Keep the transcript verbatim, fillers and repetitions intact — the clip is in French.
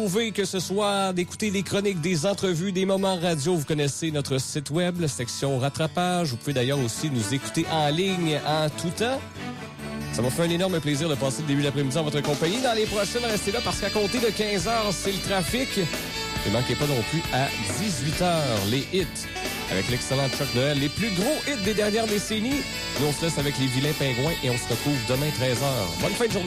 retrouver, que ce soit d'écouter des chroniques, des entrevues, des moments radio, vous connaissez notre site web, la section rattrapage. Vous pouvez d'ailleurs aussi nous écouter en ligne en tout temps. Ça m'a fait un énorme plaisir de passer le début d'après-midi en votre compagnie. Dans les prochaines, restez là parce qu'à compter de quinze heures, c'est le trafic. Et manquez pas non plus à dix-huit heures, les hits. Avec l'excellent Chuck Noël, les plus gros hits des dernières décennies. Nous, on se laisse avec les vilains pingouins et on se retrouve demain treize heures. Bonne fin de journée.